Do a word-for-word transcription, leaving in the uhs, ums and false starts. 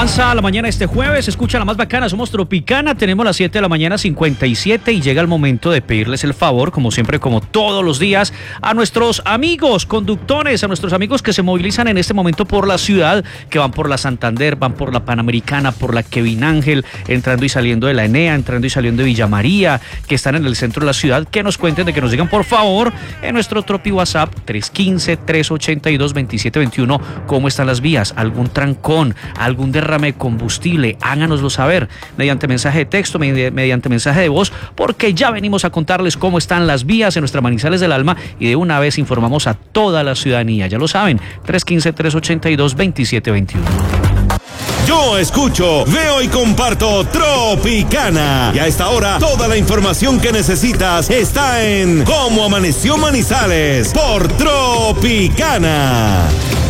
Avanza la mañana este jueves, escucha la más bacana, somos Tropicana, tenemos las siete de la mañana cincuenta y siete y llega el momento de pedirles el favor, como siempre, como todos los días, a nuestros amigos conductores, a nuestros amigos que se movilizan en este momento por la ciudad, que van por la Santander, van por la Panamericana, por la Kevin Ángel, entrando y saliendo de la Enea, entrando y saliendo de Villa María, que están en el centro de la ciudad, que nos cuenten, de que nos digan por favor en nuestro Tropi WhatsApp tres uno cinco, tres ocho dos, dos siete dos uno cómo están las vías, algún trancón, algún derrame de combustible, háganoslo saber mediante mensaje de texto, mediante mensaje de voz, porque ya venimos a contarles cómo están las vías en nuestra Manizales del Alma y de una vez informamos a toda la ciudadanía, ya lo saben, tres uno cinco, tres ocho dos, dos siete dos uno. Yo escucho, veo y comparto Tropicana. Y a esta hora, toda la información que necesitas está en Cómo Amaneció Manizales por Tropicana.